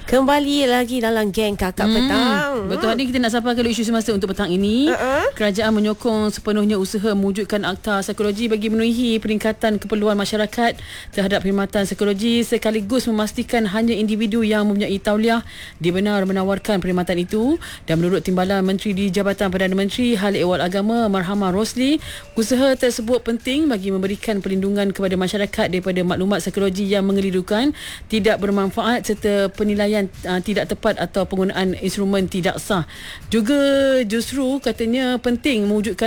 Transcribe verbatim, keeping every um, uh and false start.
Kembali lagi dalam geng Kakak hmm, Petang. Betul, hari kita nak sapa ke isu semasa untuk petang ini. Uh-uh. Kerajaan menyokong sepenuhnya usaha mewujudkan akta psikologi bagi memenuhi peningkatan keperluan masyarakat terhadap perkhidmatan psikologi, sekaligus memastikan hanya individu yang mempunyai tauliah dibenar menawarkan perkhidmatan itu. Dan menurut Timbalan Menteri di Jabatan Perdana Menteri Hal Ehwal Agama Marhamah Rosli, usaha tersebut penting bagi memberikan perlindungan kepada masyarakat daripada maklumat psikologi yang mengelirukan, tidak bermanfaat serta penilaian uh, tidak tepat atau penggunaan instrumen tidak sah. Juga justru katanya penting mewujudkan